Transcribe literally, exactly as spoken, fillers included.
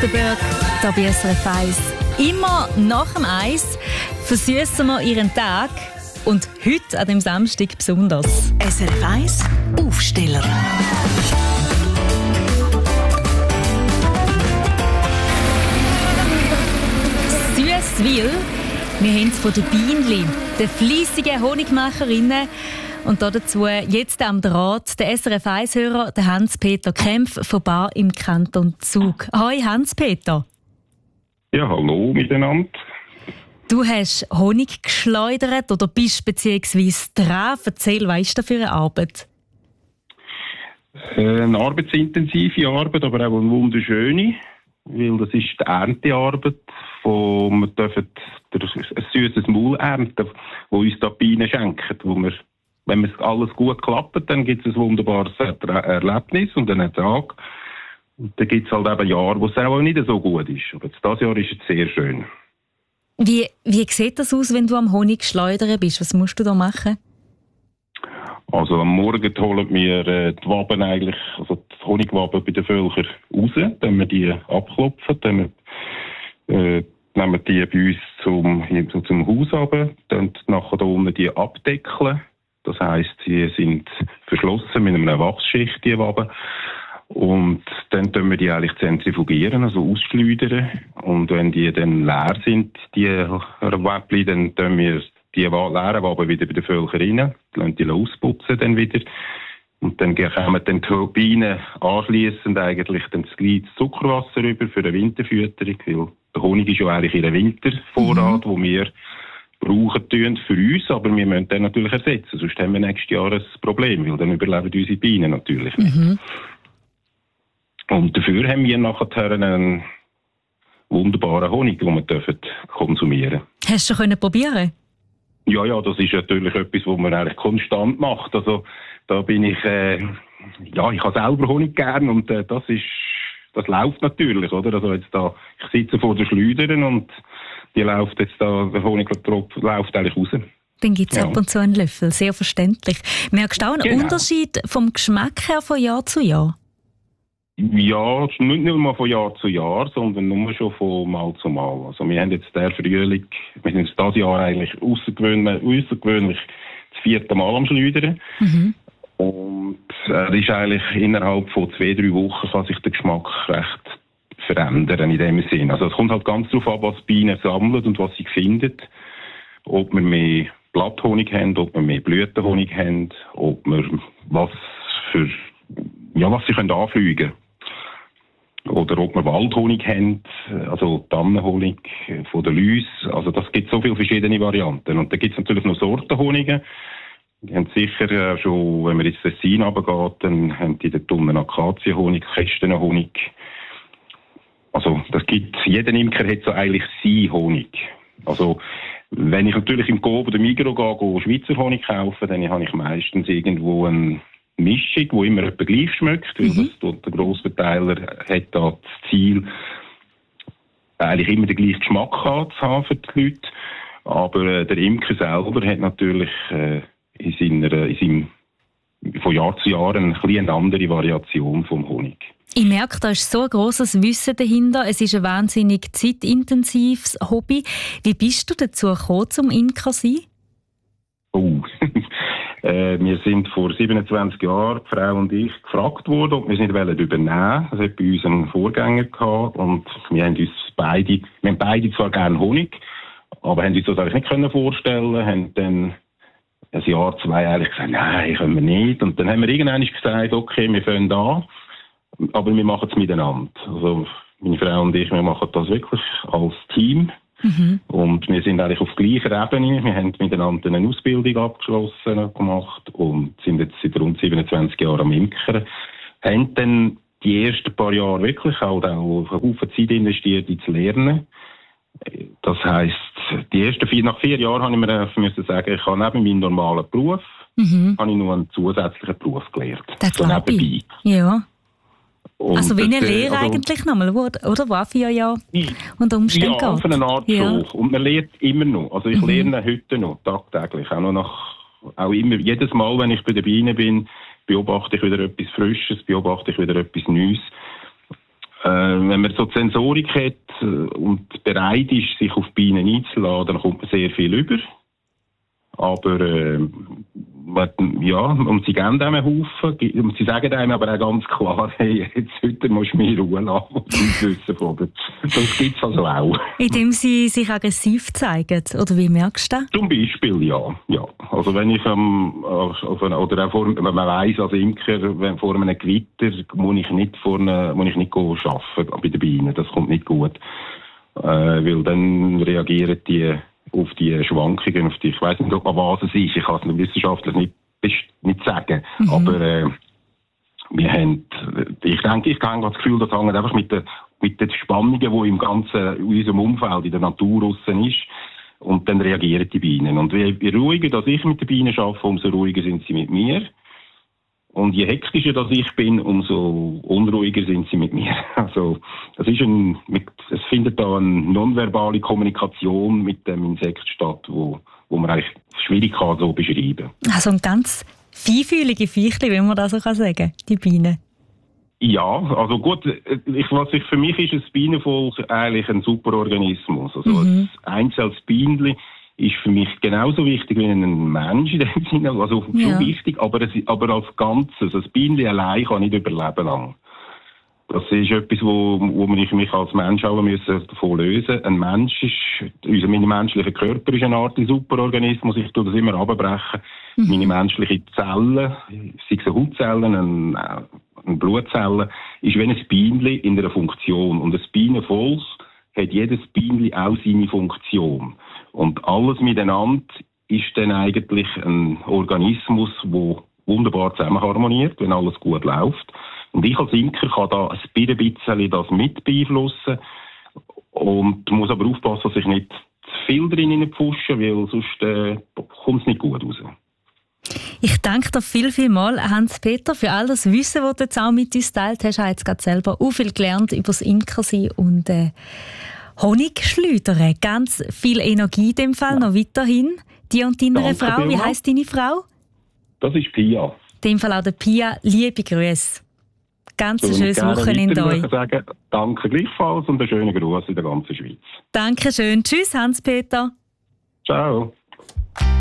Trachtenberg, da bei S R F eins. Immer nach dem Eis versüßen wir ihren Tag und heute an dem Samstag besonders. S R F eins Aufsteller. Süsswil, wir haben es von den Bienenli, den fleissigen Honigmacherinnen. Und dazu jetzt am Draht der S R F eins-Hörer, der Hans-Peter Kempf von Bar im Kanton Zug. Hoi Hans-Peter. Ja, hallo miteinander. Du hast Honig geschleudert oder bist beziehungsweise dran. Erzähl, was ist das für eine Arbeit? Eine arbeitsintensive Arbeit, aber auch eine wunderschöne. Weil das ist die Erntearbeit, wo wir dürfen ein süßes Maul ernten, wo uns da Bienen schenken. Wo wir, wenn alles gut klappt, dann gibt es ein wunderbares Erlebnis und einen Ertrag. Und dann gibt es halt eben Jahre, wo es auch nicht so gut ist. Aber jetzt, dieses Jahr ist es sehr schön. Wie, wie sieht das aus, wenn du am Honig schleudern bist? Was musst du da machen? Also am Morgen holen wir äh, die Waben eigentlich, also die Honigwaben bei den Völkern raus, dann wir die abklopfen, dann wir, äh, nehmen die bei uns zum, so zum Haus runter, dann nachher da unten die abdeckeln. Das heisst, sie sind verschlossen mit einer Wachsschicht, die Waben. Und dann tun wir die eigentlich zentrifugieren, also ausschleudern. Und wenn die dann leer sind, die Wäppchen, dann tun wir die leeren Waben wieder bei den Völkern rein, lassen die ausputzen dann wieder. Und dann kommen dann die Bienen anschliessend eigentlich dann das gleiche Zuckerwasser rüber für eine Winterfütterung, weil der Honig ist ja eigentlich ihr Wintervorrat, mhm. den wir brauchen tun für uns, aber wir müssen den natürlich ersetzen, sonst haben wir nächstes Jahr ein Problem, weil dann überleben unsere Bienen natürlich nicht. Mhm. Und dafür haben wir nachher einen wunderbaren Honig, den wir dürfen konsumieren. Hast du schon probieren? Ja, ja, das ist natürlich etwas, was man eigentlich konstant macht. Also da bin ich, äh, ja, ich habe selber Honig gern und äh, das ist, das läuft natürlich, oder? Also jetzt da, ich sitze vor der Schleudern und die läuft jetzt da, der Honigtropf läuft eigentlich raus. Dann gibt es ja. ab und zu einen Löffel, sehr verständlich. Merkst du auch einen genau. Unterschied vom Geschmack her von Jahr zu Jahr? Ja, nicht nur mal von Jahr zu Jahr, sondern nur schon von Mal zu Mal. Also wir haben jetzt der Frühling, wir sind jetzt dieses Jahr eigentlich außergewöhnlich, außergewöhnlich das vierte Mal am Schleudern. Mhm. Und er äh, ist eigentlich innerhalb von zwei, drei Wochen kann sich der Geschmack recht verändern in dem Sinn. Also es kommt halt ganz darauf ab, was die Bienen sammeln und was sie finden. Ob wir mehr Blatthonig haben, ob wir mehr Blütenhonig haben, ob wir was für, ja, was sie können anfliegen können. Oder ob wir Waldhonig haben, also Tannenhonig von der Lüs. Also das gibt so viele verschiedene Varianten. Und dann gibt es natürlich noch Sortenhonigen. Die haben sicher schon, wenn man ins Tessin runtergeht, dann haben die den Tunnen Akazienhonig, Kästenhonig. Also das gibt, jeder Imker hat so eigentlich sein Honig. Also wenn ich natürlich im Coop oder Migros gehe, gehe Schweizer Honig kaufen, dann habe ich meistens irgendwo eine Mischung, die immer etwa gleich schmeckt, weil mhm. das, der Grossverteiler hat da das Ziel, eigentlich immer den gleichen Geschmack zu haben für die Leute. Aber äh, der Imker selber hat natürlich äh, in seiner, in seinem, von Jahr zu Jahr eine, eine andere Variation vom Honig. Ich merke, da ist so ein grosses Wissen dahinter. Es ist ein wahnsinnig zeitintensives Hobby. Wie bist du dazu gekommen, zum Imker zu sein? Oh, äh, wir sind vor siebenundzwanzig Jahren, die Frau und ich, gefragt worden, ob wir es nicht übernehmen wollen. Das hat bei uns einen Vorgänger gehabt und wir haben uns beide, wir haben beide zwar gerne Honig, aber haben uns das eigentlich nicht können vorstellen, haben dann ein Jahr, zwei eigentlich gesagt, nein, können wir nicht. Und dann haben wir irgendwann gesagt, okay, wir fangen an, aber wir machen es miteinander. Also meine Frau und ich, wir machen das wirklich als Team. Mhm. Und wir sind eigentlich auf gleicher Ebene. Wir haben miteinander eine Ausbildung abgeschlossen gemacht und sind jetzt seit rund siebenundzwanzig Jahren am Imkern. Haben dann die ersten paar Jahre wirklich halt auch einen Haufen Zeit investiert, in zu lernen. Das heisst, die ersten vier, nach vier Jahren habe ich mir müssen sagen, ich habe neben meinem normalen Beruf, mhm. habe ich noch einen zusätzlichen Beruf gelernt. Das so nebenbei. Ja. Und also wie eine das, Lehre also, eigentlich nochmal, oder? War vier Jahre unter Umständen ja, auf eine Art ja. schon. Und man lernt immer noch. Also ich mhm. lerne heute noch, tagtäglich. Auch noch nach, auch immer, jedes Mal, wenn ich bei den Bienen bin, beobachte ich wieder etwas Frisches, beobachte ich wieder etwas Neues. Äh, wenn man so die Sensorik hat und bereit ist, sich auf die Bienen einzuladen, dann kommt man sehr viel über. Aber äh, ja, und sie geben einem einen Haufen, und sie sagen einem aber auch ganz klar, hey, jetzt heute musst du mir Ruhe lassen und wissen von dir. Das gibt es also auch. Indem sie sich aggressiv zeigen, oder wie merkst du das? Zum Beispiel, ja. ja. Also wenn ich ähm, auf eine, oder auch vor, wenn man weiss als Imker, wenn vor einem Gewitter muss ich nicht vor eine, muss ich nicht arbeiten bei den Bienen, das kommt nicht gut. Äh, weil dann reagieren die auf die Schwankungen, auf die, ich weiss nicht, ob an was es ist, ich kann es wissenschaftlich nicht, nicht sagen, mhm. aber äh, wir haben, ich denke, ich habe das Gefühl, das hängt einfach mit den, mit den Spannungen, die im ganzen, in unserem Umfeld, in der Natur draussen ist, und dann reagieren die Bienen. Und je, je ruhiger dass ich mit den Bienen arbeite, umso ruhiger sind sie mit mir. Und je hektischer dass ich bin, umso unruhiger sind sie mit mir. Also, das ist ein, es findet da eine nonverbale Kommunikation mit dem Insekt statt, wo, wo man eigentlich schwierig kann so beschreiben. Also ein ganz feinfühlige Viechli, wenn man das so sagen kann, die Bienen. Ja, also gut, ich, was ich, für mich ist ein Bienenvolk eigentlich ein Superorganismus. Also mhm. ein einzelnes Bienenli ist für mich genauso wichtig wie ein Mensch in dem Sinne, also schon ja. wichtig, aber, es, aber als Ganzes. Ein Bienenli allein kann nicht überleben lang. Das ist etwas, wo, wo ich mich als Mensch auch müssen davon lösen müssen. Ein Mensch ist, unser mein menschlicher Körper ist eine Art Superorganismus, ich tue das immer abbrechen. Mhm. Meine menschlichen Zellen, sei es Hautzellen, eine, eine Blutzelle, ist wie ein Bienenli in einer Funktion. Und ein Bienenvolk hat jedes Bienenli auch seine Funktion. Und alles miteinander ist dann eigentlich ein Organismus, der wunderbar zusammen harmoniert, wenn alles gut läuft. Und ich als Imker kann da ein bisschen das mit beeinflussen und muss aber aufpassen, dass ich nicht zu viel drin pfusche, weil sonst äh, kommt es nicht gut raus. Ich danke dir viel, viel mal, Hans-Peter, für all das Wissen, das du jetzt auch mit uns teilt hast. Ich habe jetzt gerade selber auch viel gelernt über das Imkersein und äh, Honig schleudern. Ganz viel Energie in dem Fall, ja. noch weiterhin. Die und deine Danke Frau, wie heisst deine Frau? Das ist Pia. In dem Fall auch der Pia, liebe Grüße. Ganz ein schönes Wochenende euch. Sagen, danke gleichfalls und einen schönen Gruß in der ganzen Schweiz. Dankeschön. Tschüss, Hans-Peter. Ciao.